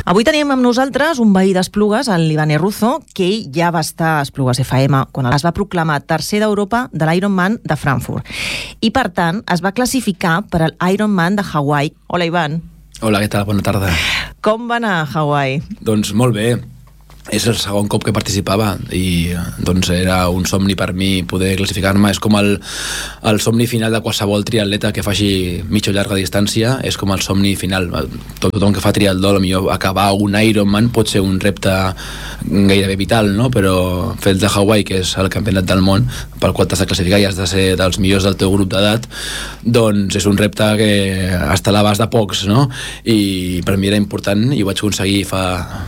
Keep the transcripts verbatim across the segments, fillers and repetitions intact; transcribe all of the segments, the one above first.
Avui tenim amb nosaltres un veí d'Esplugues, el Iván Erruzo, que ell ja va estar a Esplugues F M quan es va proclamar tercer d'Europa de l'Ironman de Frankfurt. I, per tant, es va classificar per al Ironman de Hawaii. Hola, Iván. Hola, què tal? Bona tarda. Com va anar a Hawaii? Doncs molt bé. És el segon cop que participava i doncs era un somni per mi poder classificar-me. És com el, el somni final de qualsevol triatleta que faci mitja o llarga distància, és com el somni final. Tot, tothom que fa triatló, potser acabar un Ironman pot ser un repte gairebé vital, no? Però fer el de Hawaii, que és el campionat del món pel qual t'has de classificar i has de ser dels millors del teu grup d'edat, doncs és un repte que està a l'abast de pocs, no? I per mi era important i ho vaig aconseguir fa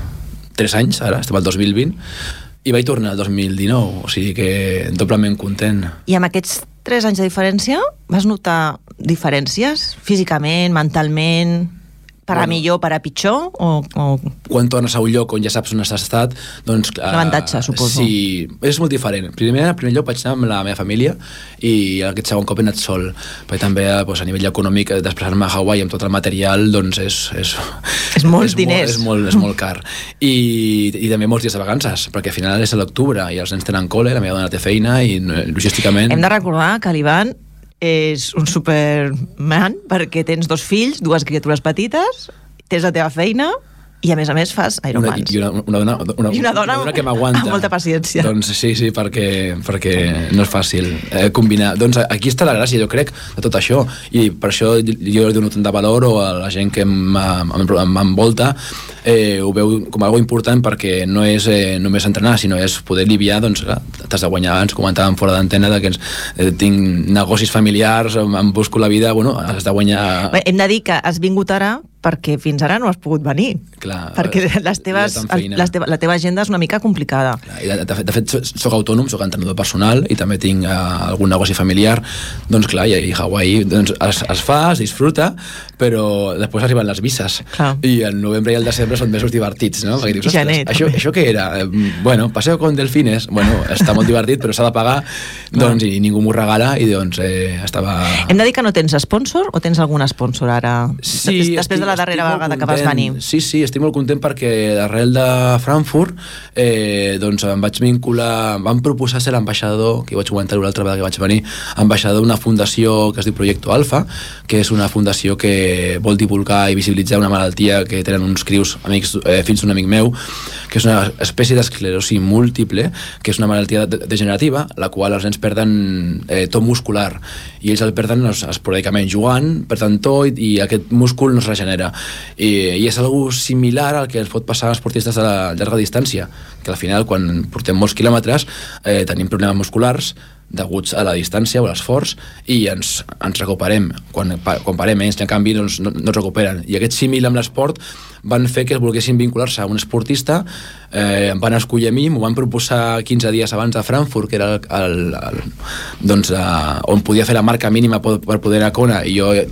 tres anys, ara, estem al dos mil vint, i vaig tornar al dos mil dinou, o sigui que doblement content. I amb aquests tres anys de diferència, vas notar diferències físicament, mentalment, per a millor, per a pitjor? O, o... Quan tornes a un lloc on ja saps on has estat, doncs... L'avantatge, uh, suposo. Sí, és molt diferent. Primer, al primer lloc vaig anar amb la meva família i aquest segon cop he anat sol, perquè també doncs, a nivell econòmic desplaçar-me a Hawaii amb tot el material doncs és... És, és molts és diners. Molt, és, molt, és molt car. I, i també molts dies de vacances, perquè al final és a l'octubre i els nens tenen col·le, la meva dona té feina i logísticament... Hem de recordar que l'Ivan és un superman perquè tens dos fills, dues criatures petites, tens la teva feina i a més a més fas Ironmans. I una, una, dona, una, I una dona, una dona que m'aguanta. Amb molta paciència. Doncs sí, sí, perquè, perquè no és fàcil eh, combinar. Doncs aquí està la gràcia, jo crec, de tot això. I per això jo dono tant de valor o a la gent que m'envolta eh, ho veu com algo important perquè no és eh, només entrenar, sinó és poder aliviar, doncs t'has de guanyar. Ens comentàvem fora d'antena que eh, tinc negocis familiars, em busco la vida, bueno, has de guanyar... Bé, hem de dir que has vingut ara perquè fins ara no has pogut venir. Clar, perquè les teves, les teva, la teva agenda és una mica complicada. Clar, de, de, fet, de fet, soc autònom, soc entrenador personal i també tinc uh, algun negoci familiar. Doncs clar, i, i Hawaii doncs, es, es fa, es disfruta, però després arriben les visses. Clar. I el novembre i el desembre són mesos divertits, no? Perquè dius, ostres, això, això què era? Eh, bueno, paseo con delfines. Bueno, està molt divertit, però s'ha de pagar, doncs, i ningú m'ho regala, i doncs eh, estava... Hem de dir que no tens sponsor o tens algun sponsor ara? Sí, Després estic, de la darrera vegada que vas venir. Sí, sí, estic molt content perquè d'arrel de Frankfurt eh, doncs em vaig vincular, em van proposar ser l'ambaixador, que vaig comentar l'altra vegada que vaig venir, ambaixador d'una fundació que es diu Proyecto Alfa, que és una fundació que vol divulgar i visibilitzar una malaltia que tenen uns crius, amics, eh, fills d'un amic meu, que és una espècie d'esclerosi múltiple, que és una malaltia de degenerativa, la qual els nens perden eh, to muscular, i ells el perden doncs, esporàdicament jugant, perden to i, i aquest múscul no es regenera. I, i és algo similar al que ens pot passar als esportistes de la llarga distància, que al final quan portem molts quilòmetres eh, tenim problemes musculars deguts a la distància o a l'esforç i ens, ens recuperem. Quan, quan parem ells, en canvi, doncs, no, no es recuperen. I aquest símil amb l'esport van fer que es volguessin vincular-se a un esportista, eh, em van escollir a mi, m'ho van proposar quinze dies abans de Frankfurt, que era el, el, el, doncs, eh, on podia fer la marca mínima per, per poder anar a Kona, i jo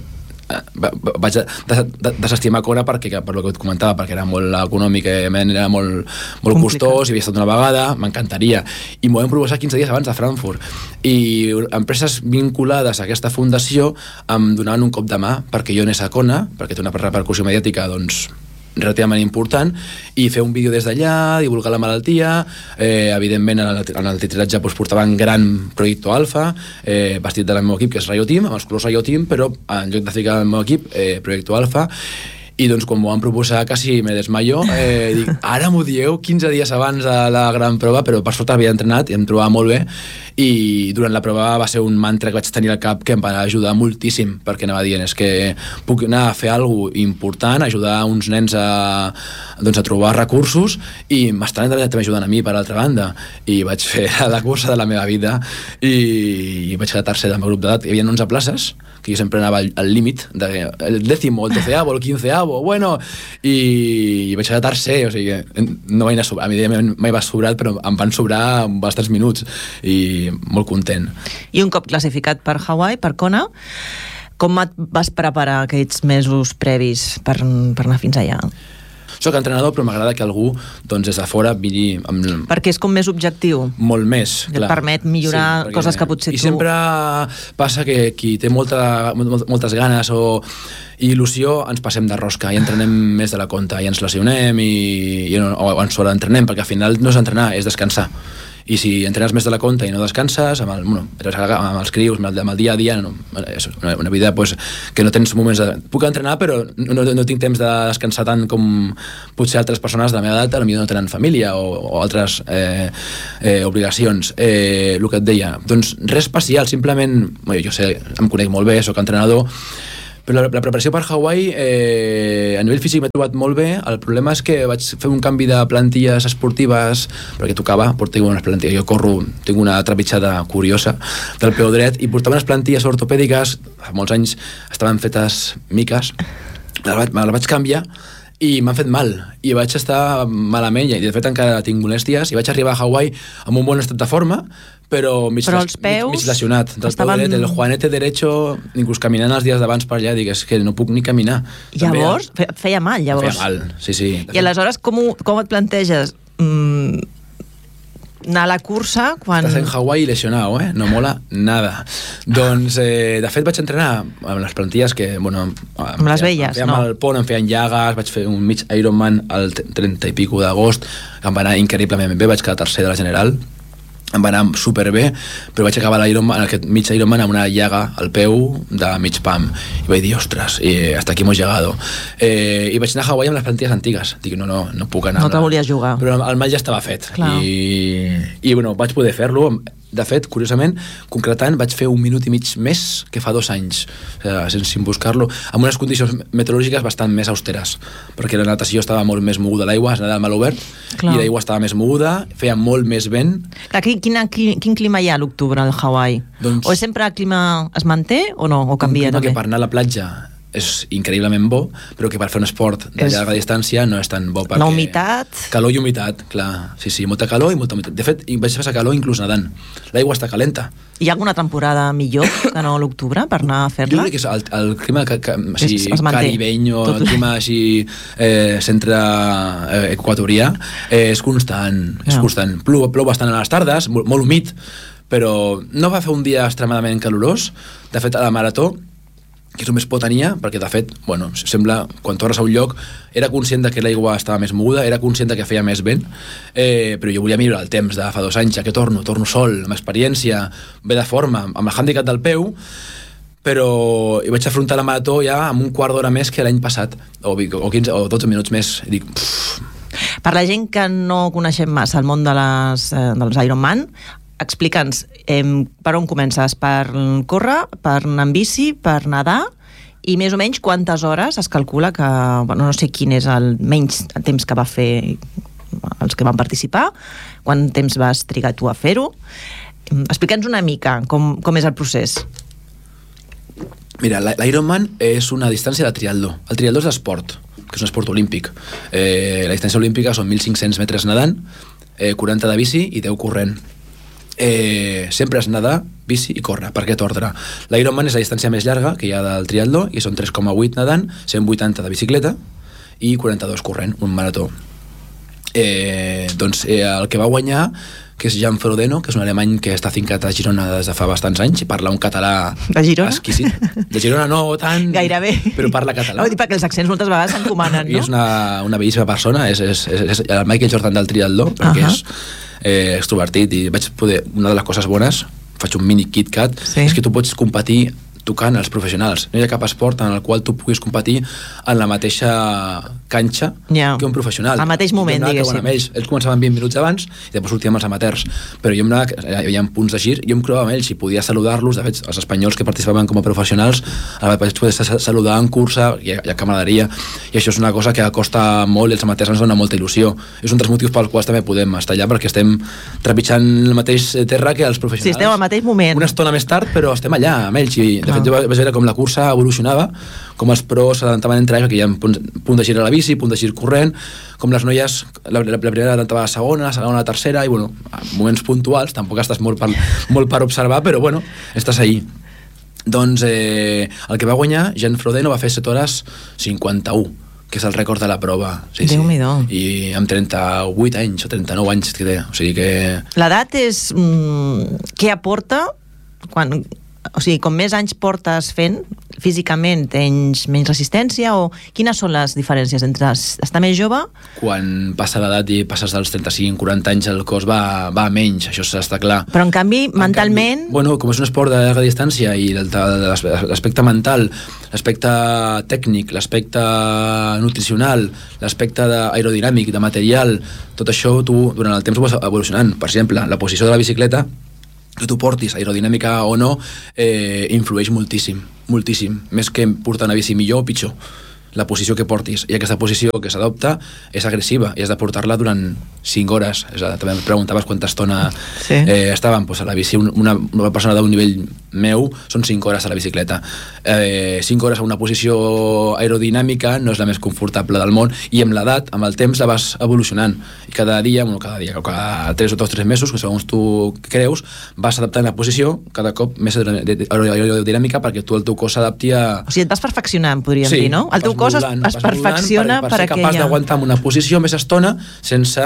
vaig desestimar Kona perquè, per lo que et comentava, perquè era molt econòmic, era molt, molt costós, i havia estat una vegada, m'encantaria, i m'ho vam proposar quinze dies abans de Frankfurt, i empreses vinculades a aquesta fundació em donaven un cop de mà perquè jo anés a Kona, perquè té una repercussió mediàtica doncs relativament important, i fer un vídeo des d'allà, divulgar la malaltia, eh, evidentment en el, en el titlatge doncs, portaven gran Proyecto Alfa, eh, vestit del meu equip, que és Rayo Team, amb els colors Rayo Team, però en lloc de ficar el meu equip, eh, Proyecto Alfa, i doncs quan m'ho van proposar quasi me desmayo, eh, dic, ara m'ho dieu quinze dies abans de la gran prova, però per sort havia entrenat i em trobava molt bé, i durant la prova va ser un mantra que vaig tenir al cap que em va ajudar moltíssim, perquè anava dient, és que puc anar a fer alguna cosa important, ajudar uns nens a, doncs, a trobar recursos, i m'estan també ajudant a mi per altra banda, i vaig fer la cursa de la meva vida, i, i vaig quedar tercer del meu grup d'edat. Hi havia onze places, que jo sempre anava al, al límit, de, el dècimo, el doceavo, el quinceavo, bueno, i, i vaig quedar tercer, o sigui, no vaig anar sobrat, a mi mai va sobrat, però em van sobrar bastants minuts, i molt content. I un cop classificat per Hawaii, per Kona, com et vas preparar aquests mesos previs per, per anar fins allà? soc entrenador, però m'agrada que algú, doncs, des de fora vingui amb... Perquè és com més objectiu. Molt més, clar. Et permet millorar sí, perquè, coses que potser i tu... I sempre passa que qui té molta, moltes ganes o il·lusió, ens passem de rosca i entrenem més de la compte i ens lesionem i, i no, o ens sobreentrenem, perquè al final no és entrenar, és descansar. I si entrenes més de la compte i no descanses, amb, el, bueno, amb els crius, amb el, amb el dia a dia, no, és una, una vida pues, que no tens moments de... Puc entrenar, però no, no, no tinc temps de descansar tant com potser altres persones de la meva edat, potser no tenen família o, o altres eh, eh, obligacions. Eh, el que et deia, doncs res especial, simplement, bueno, jo sé, em conec molt bé, soc entrenador, però la, la preparació per Hawaii eh, a nivell físic m'he trobat molt bé. El problema és que vaig fer un canvi de plantilles esportives perquè tocava, portava unes plantilles, jo corro, tinc una trepitjada curiosa del peu dret i portava unes plantilles ortopèdiques, fa molts anys estaven fetes miques, me la vaig, me la vaig canviar i m'han fet mal, i vaig estar malament, i de fet encara tinc molèsties, i vaig arribar a Hawaii amb un bon estat de forma, però mig, però els peus mig, mig lesionat. Del estaven... peu dret, el juanete derecho, inclús caminant els dies d'abans per allà, dic, és que no puc ni caminar. Llavors? També, feia mal, llavors? Feia mal, sí, sí. I aleshores com, ho, com et planteges? Mm, anar a la cursa quan... Estàs en Hawaii lesionado, eh? No mola nada. Doncs, eh, de fet, vaig entrenar amb les plantilles que, bueno... Amb les velles, no? Amb el pont, em feien llagues, vaig fer un mig Ironman el trenta i pico d'agost, em va anar increïblement bé, vaig quedar tercer de la general, em va anar superbé, però vaig acabar l'Ironman, aquest mig Ironman amb una llaga al peu de mig pam, i vaig dir, ostres, i hasta aquí hemos llegado. Eh, I vaig anar a Hawaii amb les plantilles antigues, dic, no, no, no puc anar. No te volies jugar. Però el mal ja estava fet, clar. i, i bueno, vaig poder fer-lo. De fet, curiosament, concretant, vaig fer un minut i mig més que fa dos anys, o sigui, sense buscar-lo, amb unes condicions meteorològiques bastant més austeres, perquè la natació estava molt més moguda, l'aigua es nadava al mar obert, clar. I l'aigua estava més moguda, feia molt més vent. Clar, quin, quin clima hi ha a l'octubre al Hawaii? Doncs, o sempre el clima es manté o no? O canvia també? Que per anar a la platja és increïblement bo, però que per fer un esport de és... llarga distància no és tan bo, perquè... La humitat... Calor i humitat, clar. Sí, sí, molta calor i molta humitat. De fet, vaig passar calor inclús nedant. L'aigua està calenta. Hi ha alguna temporada millor que no a l'octubre per anar a fer-la? Jo crec que és el, el clima que, que, així, caribeny o el clima així eh, centre eh, equatorià eh, és constant, és no. constant. Plou, plou bastant a les tardes, molt, molt humit, però no va fer un dia extremadament calorós. De fet, a la marató, que és el més por tenia, perquè de fet, bueno, sembla, quan tornes a un lloc, era conscient de que l'aigua estava més moguda, era conscient de que feia més vent, eh, però jo volia millorar el temps de fa dos anys, ja que torno, torno sol, amb experiència, bé de forma, amb el hàndicap del peu, però hi vaig afrontar la marató ja amb un quart d'hora més que l'any passat, o, o quinze o dotze minuts més, i dic... Pff. Per la gent que no coneixem massa el món de les, eh, dels Ironman, explica'ns, eh, per on comences? Per córrer, per anar en bici, per nedar, i més o menys quantes hores es calcula que, bueno, no sé quin és el menys temps que va fer els que van participar, quant temps vas trigar tu a fer-ho? Explica'ns una mica com, com és el procés. Mira, l'Ironman és una distància de triatló. El triatló és l'esport, que és un esport olímpic. Eh, la distància olímpica són mil cinc-cents metres nedant, eh, quaranta de bici i deu corrent. Eh, sempre és nedar, bici i córrer, per aquest ordre. L'Ironman és la distància més llarga que hi ha del triatló i són tres coma vuit nedant, cent vuitanta de bicicleta i quaranta-dos corrent, un marató. Eh, doncs eh, el que va guanyar, que és Jan Frodeno, que és un alemany que està fincat a Girona des de fa bastants anys i parla un català de Girona? Exquisit. De Girona no tant, gairebé, però parla català. No, perquè els accents moltes vegades s'encomanen, no? I és una, una bellíssima persona, és, és, és, és el Michael Jordan del triatló, perquè uh -huh. és eh, extrovertit i vaig poder, una de les coses bones, faig un mini KitKat, sí. És que tu pots competir tocant els professionals. No hi ha cap esport en el qual tu puguis competir en la mateixa canxa yeah. que un professional. Al mateix moment, diguéssim. Amb ells. Ells començaven vint minuts abans i després sortíem els amateurs. Però jo em anava, hi havia punts de gir, jo em creuava amb ells i podia saludar-los. De fet, els espanyols que participaven com a professionals vaig poder saludar en cursa i a, i a camaraderia. I això és una cosa que costa molt i els amateurs ens dona molta il·lusió. És un dels motius pels quals també podem estar allà, perquè estem trepitjant el mateix terra que els professionals. Sí, estem al mateix moment. Una estona més tard, però estem allà amb ells i de fet jo vaig veure com la cursa evolucionava, com els pros s'adelantaven entre ells, perquè hi ha punt, punt de gir a la bici, punt de gir corrent, com les noies, la, la, la primera adelantava a la segona, la segona a la tercera, i bueno, moments puntuals, tampoc estàs molt per, molt per observar, però bueno, estàs ahí. Doncs eh, el que va guanyar, Jan Frodeno, va fer set hores cinquanta-u, que és el rècord de la prova. Sí, Déu-n'hi-do. sí. I amb trenta-vuit anys o trenta-nou anys que té. O sigui que... L'edat és... Mm, què aporta quan... O sigui, com més anys portes fent, físicament tens menys resistència, o quines són les diferències entre estar més jove? Quan passa l'edat i passes dels trenta-cinc quaranta anys, el cos va, va a menys, això està clar. Però en canvi, en mentalment... Canvi, bueno, com és un esport de llarga distància i l'aspecte mental, l'aspecte tècnic, l'aspecte nutricional, l'aspecte aerodinàmic, de material, tot això tu durant el temps ho vas evolucionant. Per exemple, la posició de la bicicleta, que tu portis, aerodinàmica o no, eh, influeix moltíssim, moltíssim. Més que portar una bici millor o pitjor. La posició que portis. I aquesta posició que s'adopta és agressiva i has de portar-la durant cinc hores. És a, també em preguntaves quanta estona sí. eh, estàvem. Pues a la bici, una, una persona d'un nivell meu són cinc hores a la bicicleta. Eh, cinc hores a una posició aerodinàmica no és la més confortable del món, i amb l'edat, amb el temps, la vas evolucionant. I cada dia, bueno, cada dia, cada tres o dos tres mesos, que segons tu creus, vas adaptant la posició cada cop més aerodinàmica perquè tu el teu cos s'adapti a... O sigui, et vas perfeccionant, podríem sí, dir, no? El teu cos es, es perfecciona per, per, per ser aquella... capaç d'aguantar en una posició més estona sense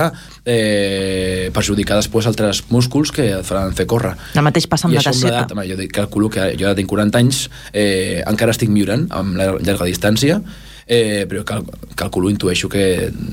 eh, perjudicar després altres músculs que et faran fer córrer. El mateix passa amb natació. Home, jo calculo que jo ara tinc quaranta anys, eh, encara estic millorant amb la llarga distància, eh, però cal, calculo, intueixo que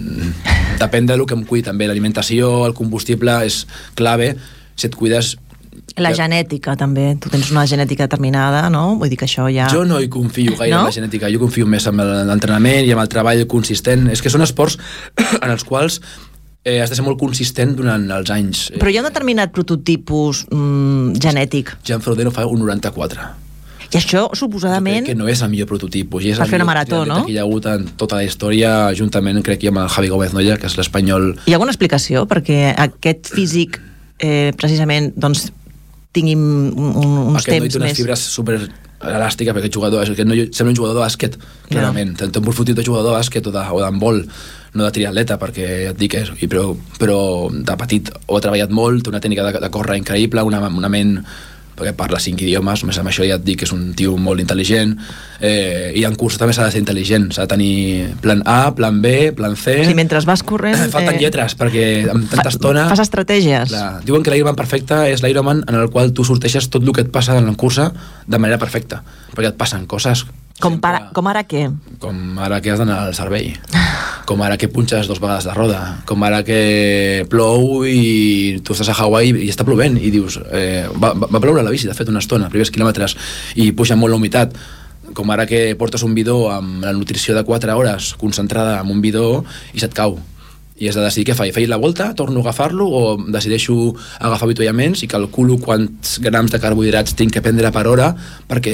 depèn del que em cuidi també. L'alimentació, el combustible és clave. Si et cuides... La genètica, també. Tu tens una genètica determinada, no? Vull dir que això ja... Jo no hi confio gaire no? en la genètica. Jo confio més en l'entrenament i en el treball consistent. És que són esports en els quals eh, has de ser molt consistent durant els anys. Però hi ha un determinat prototipus mm, genètic. Jan Frodeno fa un noranta-quatre. I això, suposadament... Que no és el millor prototipus. I és per fer una marató, no? Que hi ha hagut en tota la història, juntament, crec que amb el Javi Gómez Noya, que és l'espanyol... Hi ha alguna explicació perquè aquest físic, eh, precisament, doncs, tinguin un, uns aquest temps més... Aquest noi té unes més... fibres super elàstiques, perquè aquest jugador, aquest noi sembla un jugador de bàsquet, clarament. No. Té un profutit de jugador de bàsquet o d'handbol, no de triatleta, perquè et dic, és, però, però de petit ho ha treballat molt, té una tècnica de, de córrer increïble, una, una ment... perquè parla cinc idiomes, només amb això ja et dic que és un tio molt intel·ligent, eh, i en cursos també s'ha de ser intel·ligent, s'ha de tenir plan A, plan B, plan C... O sigui, mentre vas corrent... Falten eh... lletres, perquè amb tanta fa, estona... Fas estratègies. Clar, diuen que l'Ironman perfecte és l'Ironman en el qual tu sorteixes tot el que et passa en la cursa de manera perfecta, perquè et passen coses... Com, para, com ara què? Com ara que has d'anar al servei, com ara que punxes dos vegades de roda, com ara que plou i tu estàs a Hawaii i està plovent i dius, eh, va, va ploure la bici, de fet una estona, primers quilòmetres, i puja molt la humitat, com ara que portes un bidó amb la nutrició de quatre hores concentrada en un bidó i se't cau. I has de decidir què faig. Faig la volta, torno a agafar-lo o decideixo agafar avituallaments i calculo quants grams de carbohidrats tinc que prendre per hora perquè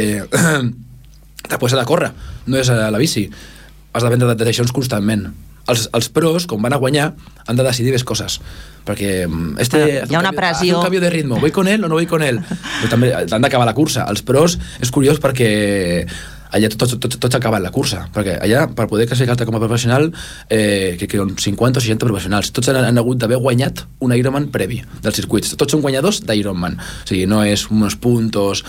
després ha de córrer, no és a la bici. Has de prendre decisions constantment. Els, els pros, com van a guanyar, han de decidir més coses. Perquè este, hi ha una cambio, pressió... un canvi de ritmo, voy con él o no voy con él. Però també han d'acabar la cursa. Els pros és curiós perquè allà tots, tots, tots acaben la cursa, perquè allà per poder classificar-te com a professional eh, que, que cinquanta o seixanta professionals, tots han, han hagut d'haver guanyat un Ironman previ dels circuits, tots són guanyadors d'Ironman, o sigui, no és uns puntos,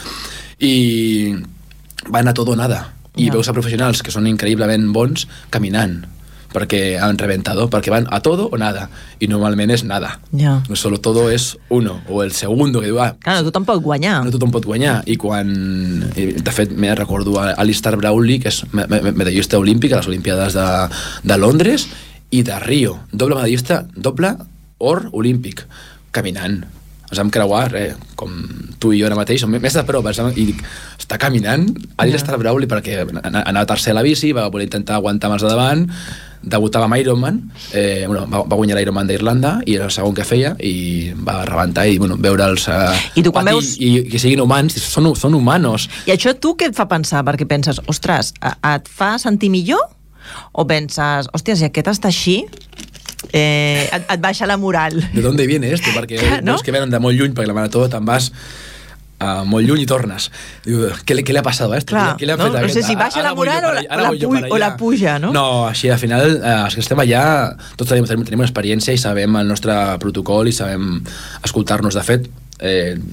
i van a tot o nada, i no. Veus a professionals que són increïblement bons caminant, perquè han reventado, perquè van a todo o nada, i normalment és nada. Ja. No solo todo és uno, o el segundo, que diu, ah, claro, tothom pot guanyar. No tothom pot guanyar, i quan, de fet, me recordo a Alistair Brownlee, que és medallista olímpic a les Olimpiades de, de Londres i de Rio, doble medallista, doble or olímpic, caminant. Ens vam creuar, eh, com tu i jo ara mateix, som més de prop, i dic, està caminant, ha dit estar Brownlee perquè anava tercer a la bici, va voler intentar aguantar més de davant, debutava amb Ironman, eh, bueno, va, va guanyar l'Ironman d'Irlanda, i era el segon que feia, i va rebentar, i bueno, veure'ls eh, I tu quan veus... i, i que siguin humans, són, són humanos. I això tu què et fa pensar? Perquè penses, ostres, et fa sentir millor? O penses, hòstia, si aquest està així... Eh, et, et baixa la moral. ¿De dónde viene esto? Perquè no? Veus que venen de molt lluny, perquè la marató te'n vas a molt lluny i tornes. Diu, què, què li ha passat a esto? Clar, ¿Qué le ha no, fet no sé si baixa la moral o la, o, la pu o la puja, no? No, així al final, eh, els que estem allà, tots tenim, tenim, tenim una experiència i sabem el nostre protocol i sabem escoltar-nos. De fet, eh,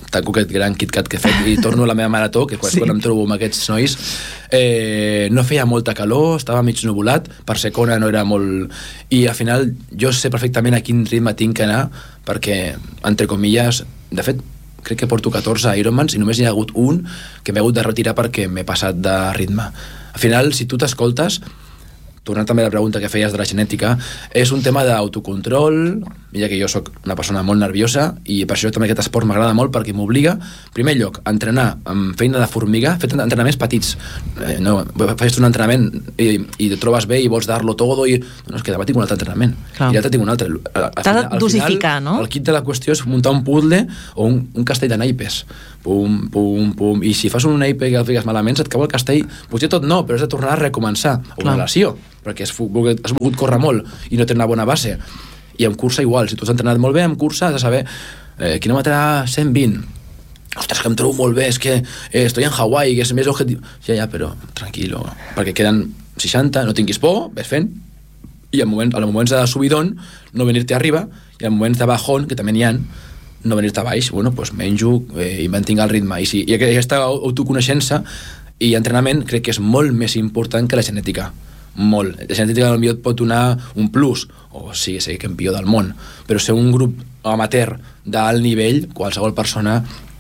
tanco aquest gran KitKat que he fet i torno a la meva marató, que quan, sí. quan em trobo amb aquests nois, eh, no feia molta calor, estava mig nuvolat, per Secona no era molt... I al final jo sé perfectament a quin ritme tinc que anar, perquè, entre comilles, de fet, crec que porto catorze Ironmans i només hi ha hagut un que m'he hagut de retirar perquè m'he passat de ritme. Al final, si tu t'escoltes, tornant també a la pregunta que feies de la genètica, és un tema d'autocontrol, mira que jo sóc una persona molt nerviosa i per això també aquest esport m'agrada molt perquè m'obliga, en primer lloc, a entrenar amb feina de formiga, fet entrenaments petits. Eh, no, fas un entrenament i, i et trobes bé i vols dar-lo todo i no, és que demà tinc un altre entrenament. Clar. I l'altre tinc un altre. T'has de dosificar, final, no? El kit de la qüestió és muntar un puzzle o un, un castell de naipes. Pum, pum, pum. I si fas un naipe que el fiques malament, se't cau el castell. Potser tot no, però has de tornar a recomençar. O una lesió, perquè has volgut, has volgut córrer molt i no tens una bona base. I en cursa igual, si tu has entrenat molt bé en cursa has de saber eh, quilòmetre cent vint, ostres, que em trobo molt bé, és que eh, estoy en Hawaii, que és més objectiu, ja, ja, però tranquil·lo, perquè queden seixanta, no tinguis por, ves fent, i en moments, en moments de subidón no venir-te arriba, i en moments de bajón, que també n'hi ha, no venir-te a baix, bueno, doncs menjo eh, i mantinc el ritme, i, si, i aquesta autoconeixença i entrenament crec que és molt més important que la genètica, molt. La genètica potser et pot donar un plus, o sí, ser campió del món, però ser un grup amateur d'alt nivell, qualsevol persona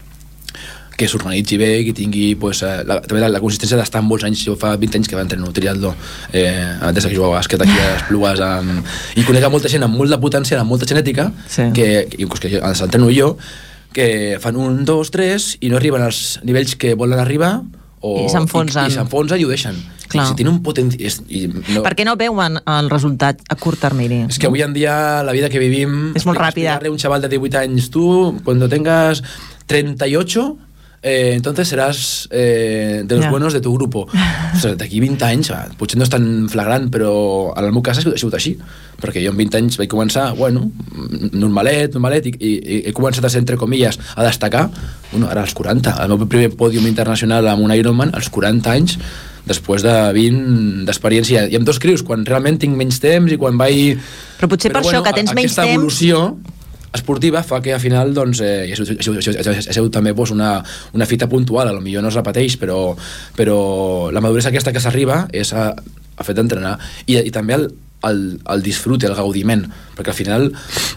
que s'organitzi bé, que tingui pues, la, també la, la consistència d'estar molts anys, jo fa vint anys que va entrenar triatló, eh, des que jugava a bàsquet aquí a Esplugues, amb... i conec a molta gent amb molt de potencial, amb molta genètica, sí. que, que, que ens entreno jo, que fan un, dos, tres, i no arriben als nivells que volen arribar, o, i s'enfonsen i, i s'enfonsen i ho deixen. Clar. Si tenen un potencial... No... Per què no veuen el resultat a curt termini? És que avui en dia la vida que vivim... És molt ràpida. Un xaval de divuit anys, tu, quan tengas treinta y ocho, eh, entonces serás eh, de los yeah. buenos de tu grupo. O sigui, d'aquí vint anys, ah, potser no és tan flagrant, però en el meu cas ha sigut així. Perquè jo amb vint anys vaig començar, bueno, normalet, normalet, i, i he començat a ser, entre comilles, a destacar, bueno, ara als quaranta. El meu primer pòdium internacional amb un Ironman, als quaranta anys, després de vint d'experiència. I amb dos crius, quan realment tinc menys temps i quan vaig... Però potser però, per bueno, això, que tens menys temps... Aquesta evolució esportiva fa que al final doncs, eh, ha sigut també doncs, una, una fita puntual, a lo millor no es repeteix, però, però la maduresa aquesta que s'arriba és a, a fet d'entrenar. I, i també el, el, el disfrute, el gaudiment, perquè al final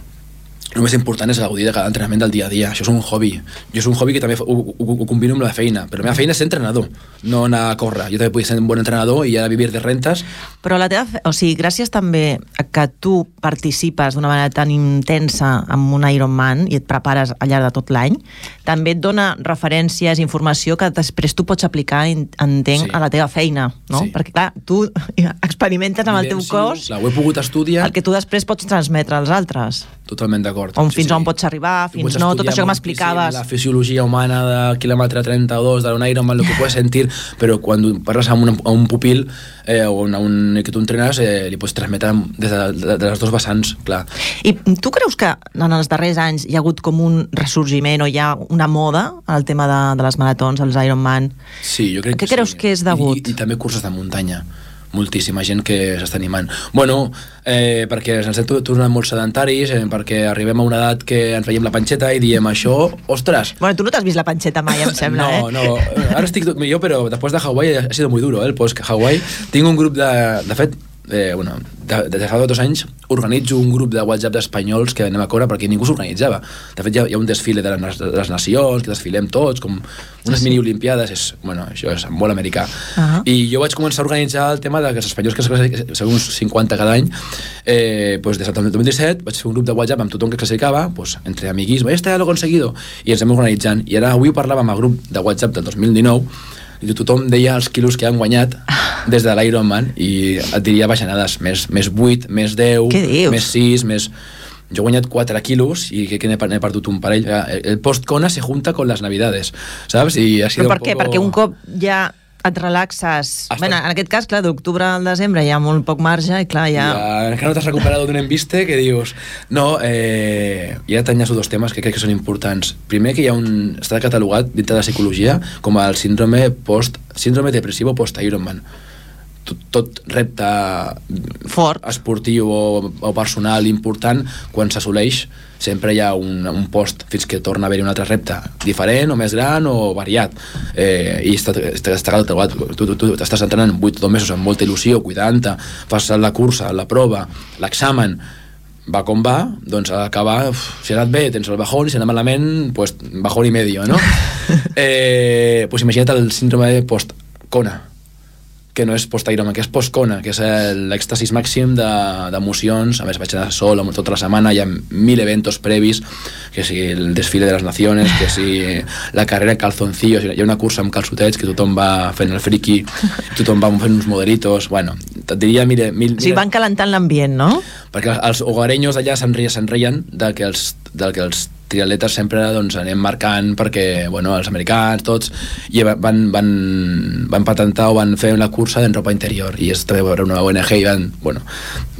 el més important és gaudir de cada entrenament del dia a dia. Això és un hobby. Jo és un hobby que també ho, ho, ho combino amb la feina, però la meva feina és ser entrenador, no anar a córrer. Jo també puc ser un bon entrenador i ara vivir de rentes. Però la teva fe... o sigui, gràcies també a que tu participes d'una manera tan intensa amb un Ironman i et prepares al llarg de tot l'any, també et dona referències, informació que després tu pots aplicar, entenc, sí. a la teva feina, no? Sí. Perquè, clar, tu experimentes amb el teu cos, clar, ho he pogut estudiar, el que tu després pots transmetre als altres. Totalment d'acord. On fins sí, sí. on pots arribar, fins no, tot això que m'explicaves. La fisiologia humana de quilòmetre trenta-dos, d'un Ironman, el que puedes sentir, però quan parles amb un, a un pupil eh, o a un que tu entrenes, eh, li pots transmetre des de, de, de les dos vessants, clar. I tu creus que en els darrers anys hi ha hagut com un ressorgiment o hi ha una moda al tema de, de les maratons, els Ironman? Sí, jo crec que sí. Què creus que és degut? I, i també curses de muntanya. Moltíssima gent que s'està animant. Bueno, eh, perquè ens hem tornat molt sedentaris, eh, perquè arribem a una edat que ens veiem la panxeta i diem això, ostres... Bueno, tu no t'has vist la panxeta mai, em sembla, no, eh? No, no, ara estic millor, però després de Hawaii ha sido muy duro, eh, el post-Hawaii. Tinc un grup de... De fet, eh, bueno, de, de fa dos anys organitzo un grup de WhatsApp d'espanyols que anem a córrer perquè ningú s'organitzava. De fet, hi ha, hi ha un desfile de les, de les nacions, que desfilem tots, com unes sí. mini-olimpiades, és, bueno, això és molt americà. Uh -huh. I jo vaig començar a organitzar el tema de que els espanyols, que són uns cinquanta cada any, eh, pues des del dos mil disset vaig fer un grup de WhatsApp amb tothom que classificava, pues, entre amiguisme, este ya lo he conseguido, i ens hem organitzant. I ara avui parlàvem amb el grup de WhatsApp del dos mil dinou, i tothom deia els quilos que han guanyat des de l'Ironman i et diria baixanades, més, més vuit, més deu, més sis, més... Jo he guanyat quatre quilos i crec que n'he perdut un parell. El post-Kona se junta con las navidades, saps? I ha sido Però per un què? poco... Perquè un cop ja et relaxes... Hasta... Bueno, en aquest cas, clar, d'octubre al desembre hi ha molt poc marge i clar, ja... ja encara no t'has recuperat d'un embiste que dius... No, eh... ja t'enllaço dos temes que crec que són importants. Primer, que hi ha un... està catalogat dintre de la psicologia com el síndrome post... síndrome depressivo post-Ironman. tot, tot repte fort, esportiu o, o personal important, quan s'assoleix sempre hi ha un, un post fins que torna a haver-hi un altre repte diferent o més gran o variat, eh, i està, està, està catalogat. Tu, tu, tu estàs entrenant vuit o deu mesos amb molta il·lusió, cuidant-te, fas la cursa, la prova, l'examen, va com va, doncs a acabar, uf, si ha anat bé tens el bajón, i si ha anat malament pues bajón i medio, no? eh, pues imagina't el síndrome de post-Kona, que no és post-Ironman, que és post-Kona, que és l'èxtasis màxim d'emocions. A més vaig anar sol tota la setmana, hi ha mil eventos previs, que si el desfile de les naciones, que si la carrera en calzoncillos, hi ha una cursa amb calçotets que tothom va fent el friki, tothom va fent uns modelitos, bueno, et diria mil... mil, mil... O sigui, van calentant l'ambient, no? Perquè els hogareños d'allà se'n reien, se'n reien de que els, de que els triatletes sempre doncs, anem marcant perquè, bueno, els americans, tots, i van, van, van patentar o van fer una cursa en ropa interior, i és també una O N G, i van, bueno,